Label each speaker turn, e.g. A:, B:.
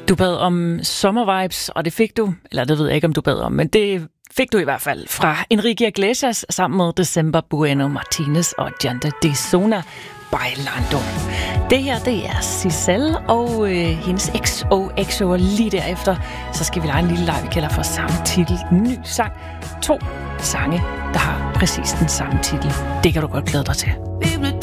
A: Du bad om sommervibes, og det fik du. Eller det ved jeg ikke, om du bad om, men det fik du i hvert fald fra Enrique Iglesias sammen med December Bueno Martinez og Jante de Zona Bailando. Det her, det er Giselle og hendes XOXO, og lige derefter, så skal vi lege en lille leg, vi kalder for samme titel. Ny sang. 2 sange, der har præcis den samme titel. Det kan du godt glæde dig til.